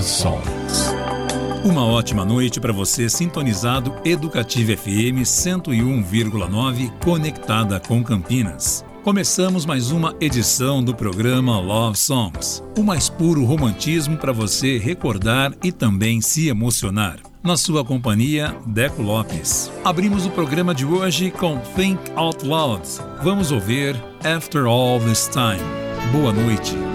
Songs. Uma ótima noite para você sintonizado Educativa FM 101,9 conectada com Campinas. Começamos mais uma edição do programa Love Songs, o mais puro romantismo para você recordar e também se emocionar. Na sua companhia, Deco Lopes. Abrimos o programa de hoje com Think Out Loud. Vamos ouvir After All This Time. Boa noite.